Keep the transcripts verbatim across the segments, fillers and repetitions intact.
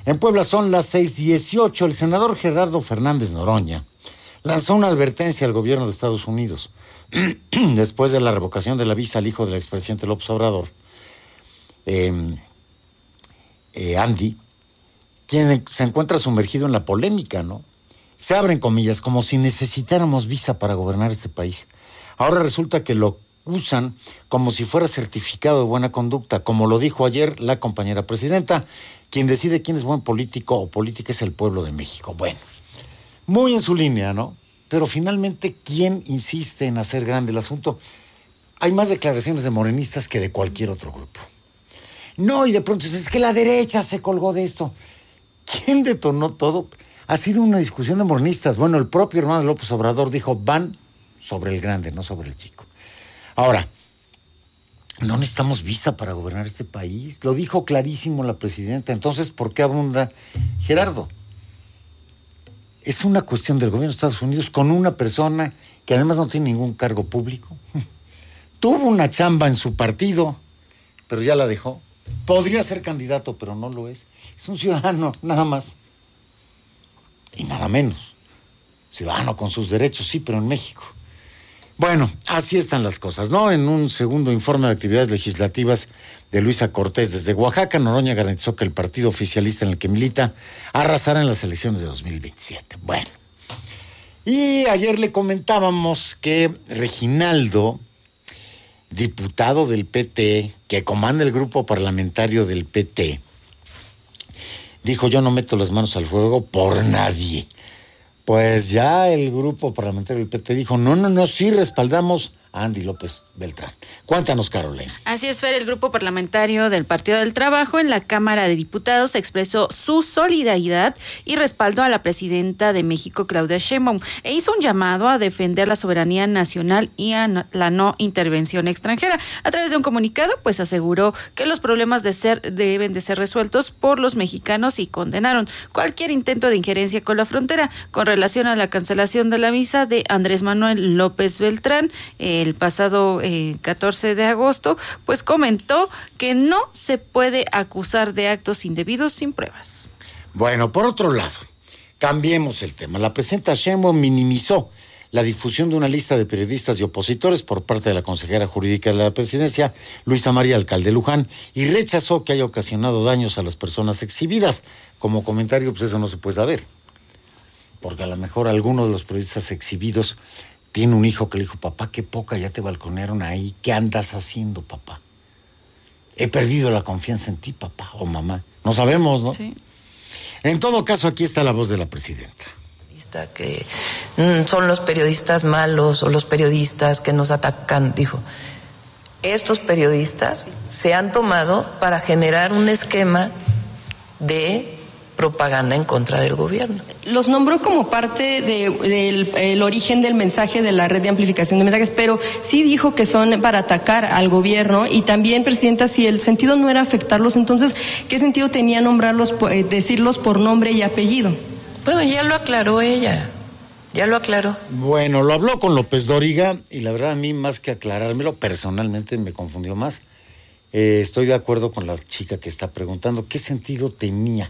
En Puebla son las seis dieciocho. El senador Gerardo Fernández Noroña lanzó una advertencia al gobierno de Estados Unidos después de la revocación de la visa al hijo del expresidente López Obrador, eh, eh, Andy, quien se encuentra sumergido en la polémica, ¿no? Se abren comillas, como si necesitáramos visa para gobernar este país. Ahora resulta que lo usan como si fuera certificado de buena conducta, como lo dijo ayer la compañera presidenta. Quien decide quién es buen político o política es el pueblo de México. Bueno, muy en su línea, ¿no? Pero finalmente, ¿quién insiste en hacer grande el asunto? Hay más declaraciones de morenistas que de cualquier otro grupo. No, y de pronto es que la derecha se colgó de esto. ¿Quién detonó todo? Ha sido una discusión de morenistas. Bueno, el propio hermano López Obrador dijo, van sobre el grande, no sobre el chico. Ahora, no necesitamos visa para gobernar este país. Lo dijo clarísimo la presidenta. Entonces, ¿por qué abunda Gerardo? Es una cuestión del gobierno de Estados Unidos con una persona que además no tiene ningún cargo público. Tuvo una chamba en su partido, pero ya la dejó. Podría ser candidato, pero no lo es. Es un ciudadano, nada más. Y nada menos. Ciudadano con sus derechos, sí, pero en México. Bueno, así están las cosas, ¿no? En un segundo informe de actividades legislativas de Luisa Cortés desde Oaxaca, Noroña garantizó que el partido oficialista en el que milita arrasará en las elecciones de dos mil veintisiete. Bueno, y ayer le comentábamos que Reginaldo, diputado del P T, que comanda el grupo parlamentario del P T, dijo, yo no meto las manos al fuego por nadie. Pues ya el grupo parlamentario del P T dijo, no, no, no, sí respaldamos a Andy López Beltrán. Cuéntanos, Carolina. Así es, Fer, el grupo parlamentario del Partido del Trabajo en la Cámara de Diputados expresó su solidaridad y respaldo a la presidenta de México, Claudia Sheinbaum, e hizo un llamado a defender la soberanía nacional y a la no intervención extranjera. A través de un comunicado, pues aseguró que los problemas de ser deben de ser resueltos por los mexicanos y condenaron cualquier intento de injerencia con la frontera. Con relación a la cancelación de la visa de Andrés Manuel López Beltrán, el pasado eh, catorce de agosto, pues comentó que no se puede acusar de actos indebidos sin pruebas. Bueno, por otro lado, cambiemos el tema. La presidenta Sheinbaum minimizó la difusión de una lista de periodistas y opositores por parte de la consejera jurídica de la presidencia, Luisa María Alcalde Luján, y rechazó que haya ocasionado daños a las personas exhibidas. Como comentario, pues eso no se puede saber, porque a lo mejor alguno de los periodistas exhibidos tiene un hijo que le dijo, papá, qué poca, ya te balconearon ahí, ¿qué andas haciendo, papá? He perdido la confianza en ti, papá o mamá. No sabemos, ¿no? Sí. En todo caso, aquí está la voz de la presidenta. Que mm, son los periodistas malos o los periodistas que nos atacan, dijo. Estos periodistas se han tomado para generar un esquema de propaganda en contra del gobierno. Los nombró como parte de, del el origen del mensaje de la red de amplificación de mensajes, pero sí dijo que son para atacar al gobierno. Y también, presidenta, si el sentido no era afectarlos, entonces, ¿qué sentido tenía nombrarlos, eh, decirlos por nombre y apellido? Bueno, ya lo aclaró ella, ya lo aclaró. Bueno, lo habló con López Dóriga y la verdad a mí, más que aclarármelo, personalmente me confundió más. Eh, estoy de acuerdo con la chica que está preguntando qué sentido tenía.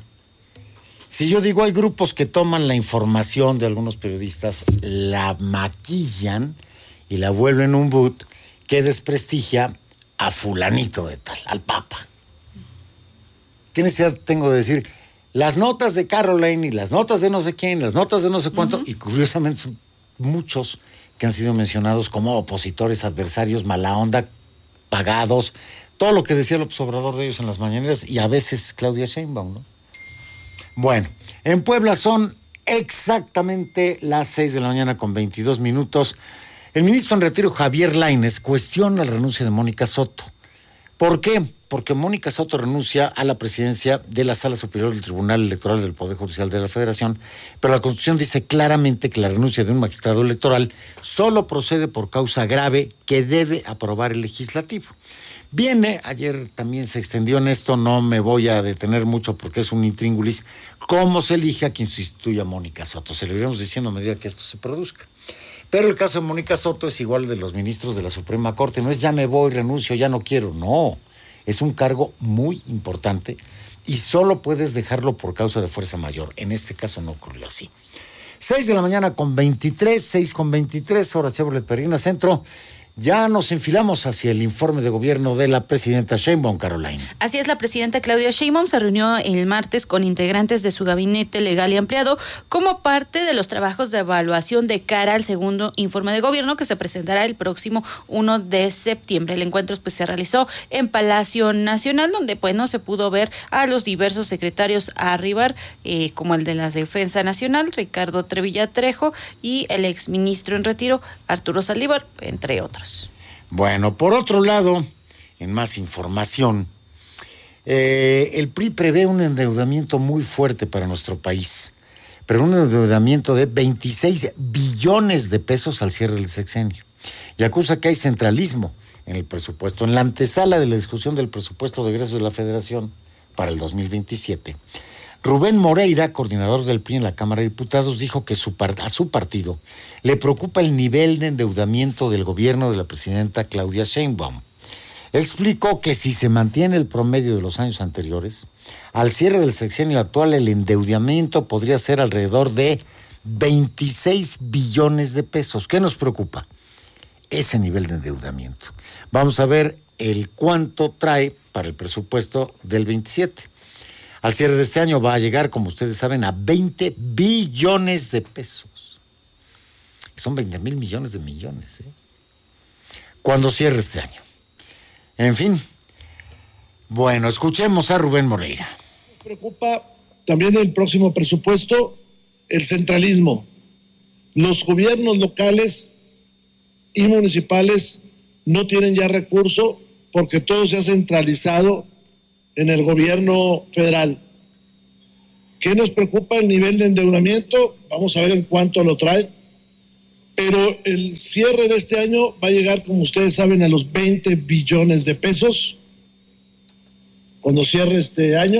Si yo digo, hay grupos que toman la información de algunos periodistas, la maquillan y la vuelven un boot que desprestigia a fulanito de tal, al Papa. ¿Qué necesidad tengo de decir? Las notas de Caroline y las notas de no sé quién, las notas de no sé cuánto, uh-huh. Y curiosamente son muchos que han sido mencionados como opositores, adversarios, mala onda, pagados, todo lo que decía López Obrador de ellos en las mañaneras y a veces Claudia Sheinbaum, ¿no? Bueno, en Puebla son exactamente las seis de la mañana con veintidós minutos. El ministro en retiro, Javier Lainez, cuestiona la renuncia de Mónica Soto. ¿Por qué? Porque Mónica Soto renuncia a la presidencia de la Sala Superior del Tribunal Electoral del Poder Judicial de la Federación, pero la Constitución dice claramente que la renuncia de un magistrado electoral solo procede por causa grave que debe aprobar el legislativo. Viene, ayer también se extendió en esto, no me voy a detener mucho porque es un intríngulis, cómo se elige a quien sustituya a Mónica Soto. Se lo iremos diciendo a medida que esto se produzca. Pero el caso de Mónica Soto es igual de los ministros de la Suprema Corte, no es ya me voy, renuncio, ya no quiero, no. Es un cargo muy importante y solo puedes dejarlo por causa de fuerza mayor. En este caso no ocurrió así. seis de la mañana con veintitrés, seis con veintitrés, hora Chevrolet Peregrina Centro. Ya nos enfilamos hacia el informe de gobierno de la presidenta Sheinbaum, Caroline. Así es, la presidenta Claudia Sheinbaum se reunió el martes con integrantes de su gabinete legal y ampliado como parte de los trabajos de evaluación de cara al segundo informe de gobierno que se presentará el próximo primero de septiembre. El encuentro pues, se realizó en Palacio Nacional, donde pues no se pudo ver a los diversos secretarios a arribar, eh, como el de la Defensa Nacional, Ricardo Trevilla Trejo, y el exministro en retiro, Arturo Saldívar, entre otros. Bueno, por otro lado, en más información, eh, el P R I prevé un endeudamiento muy fuerte para nuestro país, pero un endeudamiento de veintiséis billones de pesos al cierre del sexenio, y acusa que hay centralismo en el presupuesto. En la antesala de la discusión del presupuesto de egresos de la Federación para el dos mil veintisiete, Rubén Moreira, coordinador del P R I en la Cámara de Diputados, dijo que su part- a su partido le preocupa el nivel de endeudamiento del gobierno de la presidenta Claudia Sheinbaum. Explicó que si se mantiene el promedio de los años anteriores, al cierre del sexenio actual el endeudamiento podría ser alrededor de veintiséis billones de pesos. ¿Qué nos preocupa? Ese nivel de endeudamiento. Vamos a ver el cuánto trae para el presupuesto del veintisiete. Al cierre de este año va a llegar, como ustedes saben, a veinte billones de pesos. Son veinte mil millones de millones, ¿eh? Cuando cierre este año. En fin. Bueno, escuchemos a Rubén Moreira. Me preocupa también el próximo presupuesto, el centralismo. Los gobiernos locales y municipales no tienen ya recurso porque todo se ha centralizado en el gobierno federal. ¿Qué nos preocupa? El nivel de endeudamiento, vamos a ver en cuánto lo trae, pero el cierre de este año va a llegar, como ustedes saben, a los veinte billones de pesos, cuando cierre este año,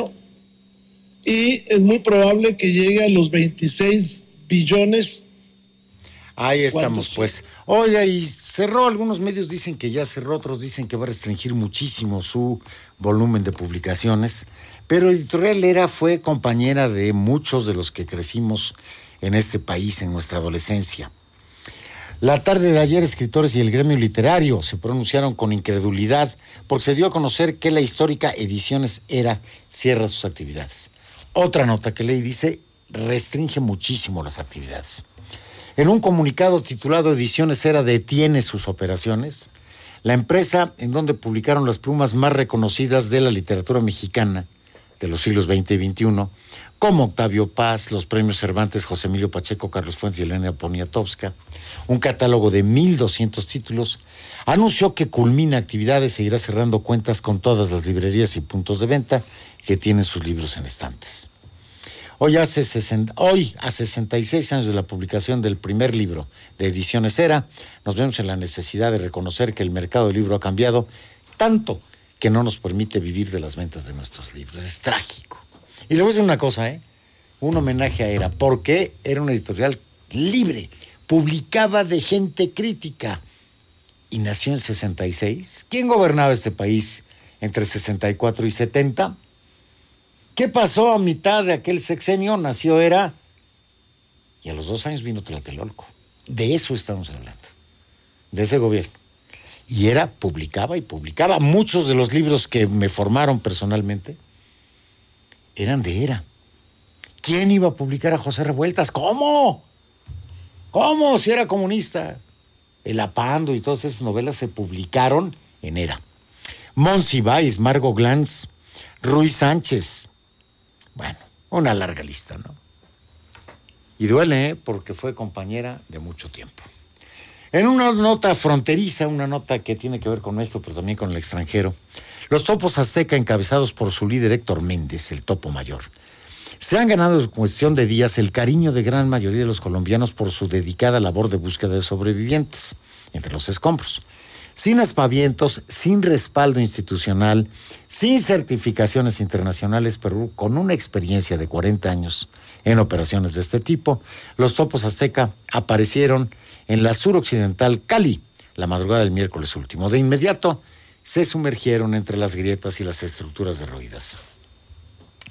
y es muy probable que llegue a los veintiséis billones. Ahí estamos, pues. Oiga, y cerró, algunos medios dicen que ya cerró, otros dicen que va a restringir muchísimo su volumen de publicaciones, pero Editorial Era fue compañera de muchos de los que crecimos en este país en nuestra adolescencia. La tarde de ayer, escritores y el gremio literario se pronunciaron con incredulidad porque se dio a conocer que la histórica Ediciones Era cierra sus actividades. Otra nota que leí dice, restringe muchísimo las actividades. En un comunicado titulado Ediciones Era detiene sus operaciones, la empresa en donde publicaron las plumas más reconocidas de la literatura mexicana de los siglos veinte y veintiuno, como Octavio Paz, los premios Cervantes, José Emilio Pacheco, Carlos Fuentes y Elena Poniatowska, un catálogo de mil doscientos títulos, anunció que culmina actividades, seguirá cerrando cuentas con todas las librerías y puntos de venta que tienen sus libros en estantes. Hoy hace, sesenta, hoy, a sesenta y seis años de la publicación del primer libro de Ediciones Era, nos vemos en la necesidad de reconocer que el mercado del libro ha cambiado tanto que no nos permite vivir de las ventas de nuestros libros. Es trágico. Y le voy a decir una cosa, ¿eh? Un homenaje a Era, porque era una editorial libre, publicaba de gente crítica y nació en sesenta y seis. ¿Quién gobernaba este país entre sesenta y cuatro y setenta? ¿Qué pasó a mitad de aquel sexenio? Nació Era y a los dos años vino Tlatelolco. De eso estamos hablando, de ese gobierno. Y Era publicaba y publicaba. Muchos de los libros que me formaron personalmente eran de Era. ¿Quién iba a publicar a José Revueltas? ¿Cómo? ¿Cómo? Si era comunista. El Apando y todas esas novelas se publicaron en Era. Monsiváis, Margot Glantz, Ruy Sánchez. Bueno, una larga lista, ¿no? Y duele, ¿eh? Porque fue compañera de mucho tiempo. En una nota fronteriza, una nota que tiene que ver con México, pero también con el extranjero, los Topos Azteca, encabezados por su líder Héctor Méndez, el Topo Mayor, se han ganado en cuestión de días el cariño de gran mayoría de los colombianos por su dedicada labor de búsqueda de sobrevivientes entre los escombros. Sin aspavientos, sin respaldo institucional, sin certificaciones internacionales, pero con una experiencia de cuarenta años en operaciones de este tipo, los Topos Azteca aparecieron en la suroccidental Cali la madrugada del miércoles último. De inmediato se sumergieron entre las grietas y las estructuras derruidas.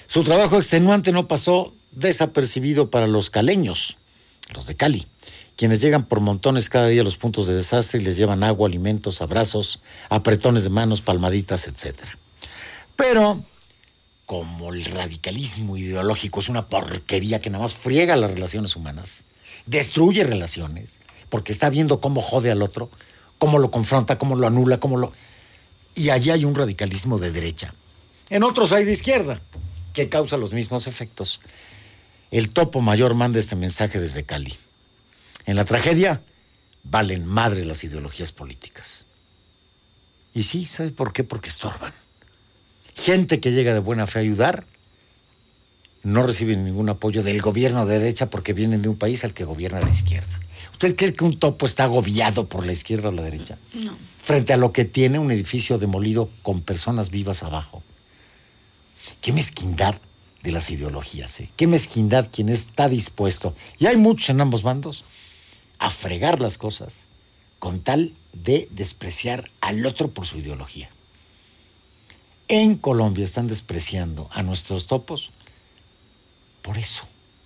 Su trabajo extenuante no pasó desapercibido para los caleños, los de Cali, quienes llegan por montones cada día a los puntos de desastre y les llevan agua, alimentos, abrazos, apretones de manos, palmaditas, etcétera. Pero, como el radicalismo ideológico es una porquería que nada más friega las relaciones humanas, destruye relaciones, porque está viendo cómo jode al otro, cómo lo confronta, cómo lo anula, cómo lo... Y allí hay un radicalismo de derecha. En otros hay de izquierda, que causa los mismos efectos. El topo mayor manda este mensaje desde Cali. En la tragedia valen madre las ideologías políticas. Y sí, ¿sabe por qué? Porque estorban. Gente que llega de buena fe a ayudar no recibe ningún apoyo del gobierno de derecha porque vienen de un país al que gobierna la izquierda. ¿Usted cree que un topo está agobiado por la izquierda o la derecha? No. Frente a lo que tiene un edificio demolido con personas vivas abajo. Qué mezquindad de las ideologías, ¿eh? Qué mezquindad quien está dispuesto, y hay muchos en ambos bandos, a fregar las cosas con tal de despreciar al otro por su ideología. En Colombia están despreciando a nuestros topos por eso.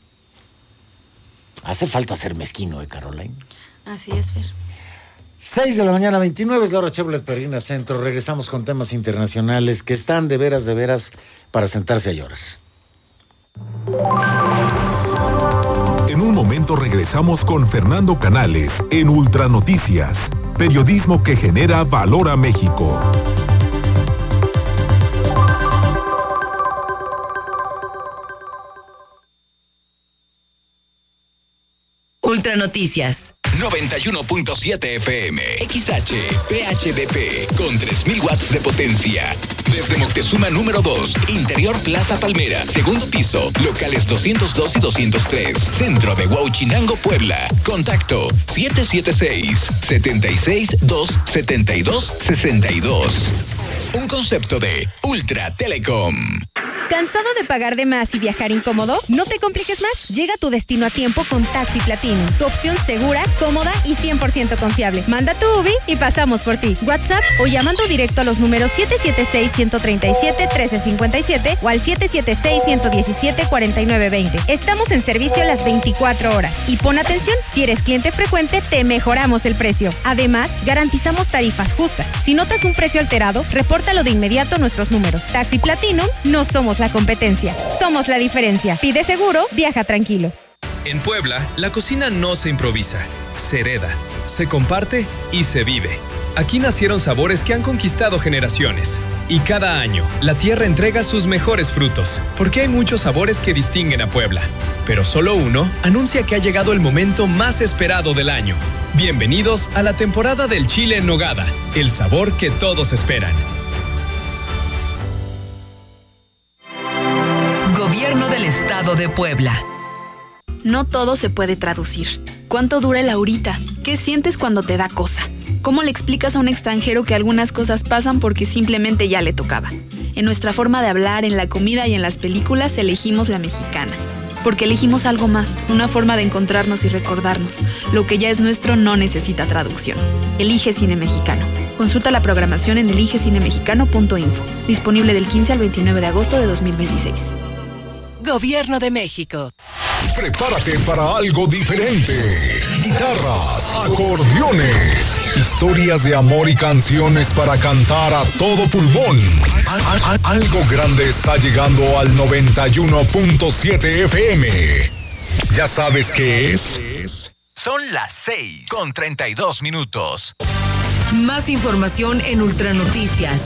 Hace falta ser mezquino, ¿eh, Caroline? Así es, Fer. seis de la mañana, veintinueve, es la hora Chevrolet Perrina Centro. Regresamos con temas internacionales que están de veras, de veras, para sentarse a llorar. En un momento regresamos con Fernando Canales en Ultranoticias, periodismo que genera valor a México. Ultranoticias. noventa y uno punto siete F M, X H, P H D P, con tres mil watts de potencia. Desde Moctezuma número dos, Interior Plaza Palmera, segundo piso, locales doscientos dos y doscientos tres, centro de Huauchinango, Puebla. Contacto siete siete seis, siete seis dos, siete dos seis dos. Un concepto de Ultra Telecom. ¿Cansado de pagar de más y viajar incómodo? No te compliques más. Llega a tu destino a tiempo con Taxi Platinum. Tu opción segura, cómoda y cien por ciento confiable. Manda tu U B I y pasamos por ti. WhatsApp o llamando directo a los números siete siete seis, uno tres siete, uno tres cinco siete o al siete siete seis, uno uno siete, cuatro nueve dos cero. Estamos en servicio las veinticuatro horas. Y pon atención, si eres cliente frecuente, te mejoramos el precio. Además, garantizamos tarifas justas. Si notas un precio alterado, repórtalo de inmediato a nuestros números. Taxi Platinum, no somos la competencia, somos la diferencia. Pide seguro, viaja tranquilo. En Puebla, la cocina no se improvisa, se hereda, se comparte y se vive. Aquí nacieron sabores que han conquistado generaciones. Y cada año, la tierra entrega sus mejores frutos, porque hay muchos sabores que distinguen a Puebla. Pero solo uno anuncia que ha llegado el momento más esperado del año. Bienvenidos a la temporada del chile en nogada, el sabor que todos esperan. Gobierno del Estado de Puebla. No todo se puede traducir. ¿Cuánto dura el ahorita? ¿Qué sientes cuando te da cosa? ¿Cómo le explicas a un extranjero que algunas cosas pasan porque simplemente ya le tocaba? En nuestra forma de hablar, en la comida y en las películas elegimos la mexicana. Porque elegimos algo más, una forma de encontrarnos y recordarnos. Lo que ya es nuestro no necesita traducción. Elige Cine Mexicano. Consulta la programación en elige cine mexicano punto info. Disponible del quince al veintinueve de agosto de dos mil veintiséis. Gobierno de México. Prepárate para algo diferente. Guitarras, acordeones, historias de amor y canciones para cantar a todo pulmón. Al- al- algo grande está llegando al noventa y uno punto siete F M. ¿Ya sabes qué es? Son las seis con treinta y dos minutos. Más información en Ultranoticias.